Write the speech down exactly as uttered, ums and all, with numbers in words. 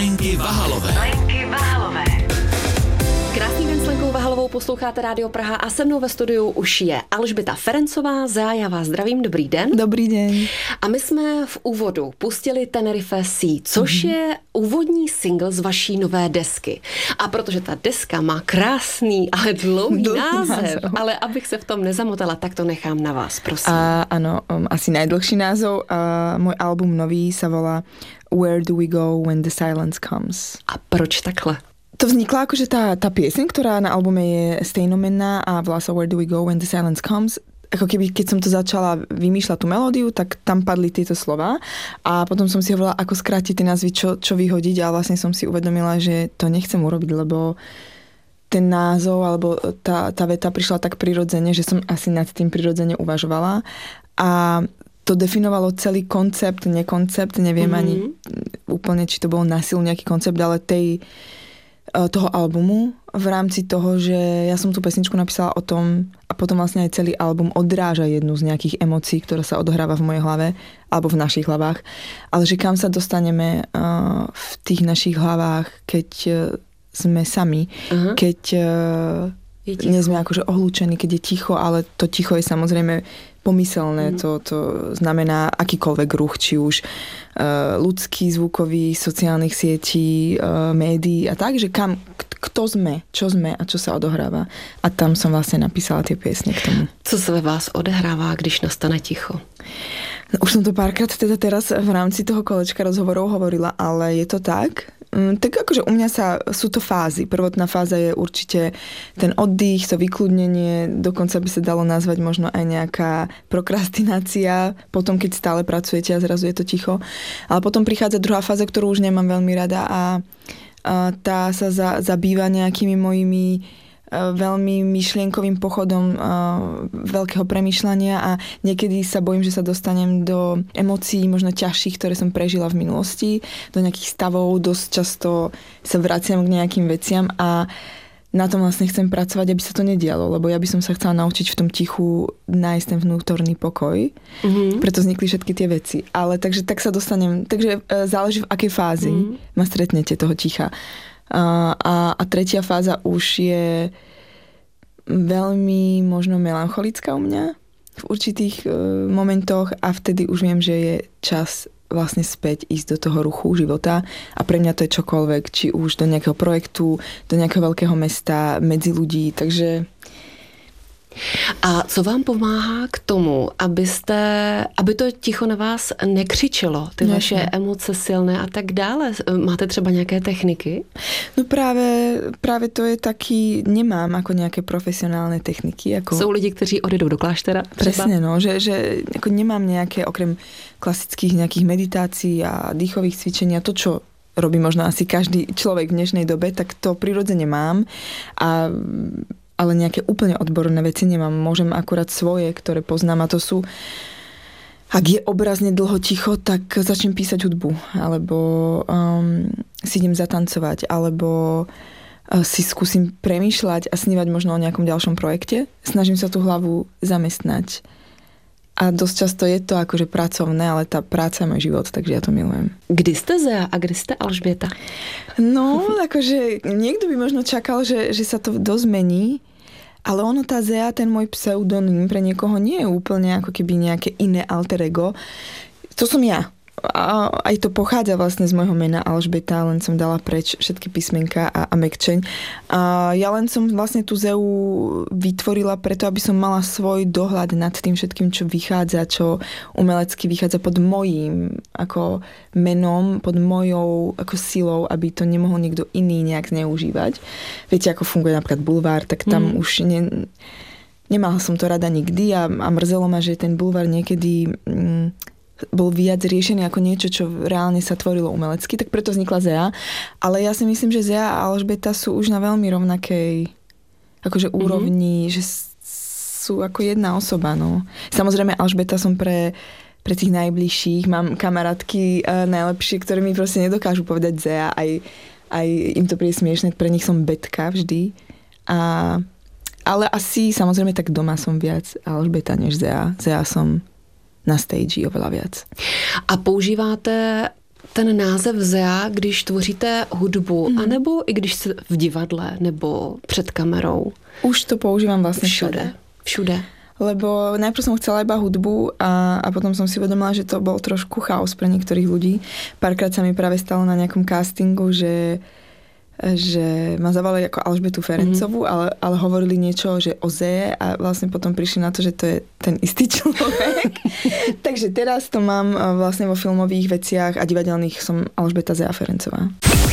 Lenky Vahalové. Lenky Vahalové. Krásný den s Lenkou Vahalovou, posloucháte Rádio Praha a se mnou ve studiu už je Alžběta Ferencová. Zá, já vás zdravím, dobrý den. Dobrý den. A my jsme v úvodu pustili Tenerife Sea, což mm-hmm. je úvodní single z vaší nové desky. A protože ta deska má krásný, ale dlouhý název, název, ale abych se v tom nezamotala, tak to nechám na vás, prosím. A, ano, um, asi najdlhší názov. A můj album nový se volá Where Do We Go When the Silence Comes. A proč takhle? To vznikla akože tá, tá pieseň, ktorá na albume je stejnomenná a volá sa Where Do We Go When the Silence Comes. Ako keby, keď som to začala vymýšľať tú melódiu, tak tam padli tieto slova a potom som si hovorila, ako skrátiť tie názvy, čo, čo vyhodiť a vlastne som si uvedomila, že to nechcem urobiť, lebo ten názov alebo tá, tá veta prišla tak prirodzene, že som asi nad tým prirodzene uvažovala a to definovalo celý koncept, nekoncept, neviem mm-hmm. ani úplne, či to bolo na silu nejaký koncept, ale tej toho albumu v rámci toho, že ja som tú pesničku napísala o tom a potom vlastne aj celý album odráža jednu z nejakých emócií, ktorá sa odohráva v mojej hlave alebo v našich hlavách. Ale že kam sa dostaneme uh, v tých našich hlavách, keď uh, sme sami, uh-huh. keď uh, nie sme akože ohlúčení, keď je ticho, ale to ticho je samozrejme pomyselné, mm. to, to znamená akýkoľvek ruch, či už uh, ľudský, zvukový, sociálnych sietí, uh, médií a tak, že kam, kto sme, čo sme a čo sa odohráva. A tam som vlastne napísala tie piesne k tomu. Co sa ve vás odehrává, když nastane ticho? No, už som to párkrát teda teraz v rámci toho kolečka rozhovorov hovorila, ale je to tak. Tak akože u mňa sa, sú to fázy. Prvotná fáza je určite ten oddych, to vykludnenie, dokonca by sa dalo nazvať možno aj nejaká prokrastinácia, potom keď stále pracujete a zrazu je to ticho. Ale potom prichádza druhá fáza, ktorú už nemám veľmi rada a, a tá sa za, zabýva nejakými mojimi veľmi myšlienkovým pochodom veľkého premýšľania a niekedy sa bojím, že sa dostanem do emócií možno ťažších, ktoré som prežila v minulosti, do nejakých stavov, dosť často sa vraciam k nejakým veciam a na tom vlastne chcem pracovať, aby sa to nedialo, lebo ja by som sa chcela naučiť v tom tichu nájsť ten vnútorný pokoj. Mm-hmm. Preto vznikli všetky tie veci. Ale takže tak sa dostanem, takže záleží v akej fázi mm-hmm. ma stretnete toho ticha. A, a, a tretia fáza už je veľmi možno melancholická u mňa v určitých e, momentoch a vtedy už viem, že je čas vlastne späť ísť do toho ruchu života a pre mňa to je čokoľvek, či už do nejakého projektu, do nejakého veľkého mesta, medzi ľudí, takže... A co vám pomáhá k tomu, abyste, aby to ticho na vás nekřičelo, ty Jasne. vaše emoce silné a tak dále? Máte třeba nějaké techniky? No práve, práve to je taký, nemám ako nejaké profesionálne techniky. Ako... Jsou lidi, kteří odjedou do kláštera? Presne, no, že, že ako nemám nejaké, okrem klasických nejakých meditácií a dýchových cvičení, to, čo robí možno asi každý človek v dnešnej dobe, tak to prirodzene mám a ale nejaké úplne odborné veci nemám. Môžem akurát svoje, ktoré poznám a to sú, ak je obrazne dlho ticho, tak začnem písať hudbu, alebo um, si idem zatancovať, alebo uh, si skúsim premýšľať a snívať možno o nejakom ďalšom projekte. Snažím sa tú hlavu zamestnať. A dosť často je to akože pracovné, ale tá práca je môj život, takže ja to milujem. Kdy ste Zea a kdy ste Alžběta? No, akože niekto by možno čakal, že, že sa to dosť mení, ale ono tá Zea, ten môj pseudonym pre niekoho nie je úplne ako keby nejaké iné alter ego. To som ja. A aj to pochádza vlastne z môjho mena Alžbeta, len som dala preč všetky písmenka a, a mekčeň. A ja len som vlastne tú Zeu vytvorila preto, aby som mala svoj dohľad nad tým všetkým, čo vychádza, čo umelecky vychádza pod mojím ako menom, pod mojou ako silou, aby to nemohol niekto iný nejak zneužívať. Viete, ako funguje napríklad bulvár, tak tam mm. už ne, nemala som to rada nikdy a, a mrzelo ma, že ten bulvár niekedy... Mm, bol viac riešený ako niečo, čo reálne sa tvorilo umelecky, tak preto vznikla Zea. Ale ja si myslím, že Zea a Alžbeta sú už na veľmi rovnakej akože úrovni, mm-hmm. že sú ako jedna osoba. No. Samozrejme Alžbeta som pre, pre tých najbližších. Mám kamarátky uh, najlepšie, ktoré mi proste nedokážu povedať Zea. Aj, aj im to príde smiešne, pre nich som Betka vždy. A, ale asi samozrejme tak doma som viac Alžbeta než Zea. Zea som na stage oveľa viac. A používáte ten název Zea, když tvoříte hudbu, mm. anebo i když jste v divadle, nebo před kamerou? Už to používam vlastne všude. Všude. Lebo najprv som chcela iba hudbu a, a potom som si uvedomila, že to bol trošku chaos pre niektorých ľudí. Párkrát sa mi práve stalo na nejakom castingu, že, že ma zavolali ako Alžbetu Ferencovú, mm-hmm. ale, ale hovorili niečo, že o Zee a vlastne potom prišli na to, že to je ten istý človek. Takže teraz to mám vlastne vo filmových veciach a divadelných som Alžbeta Zea Ferencová.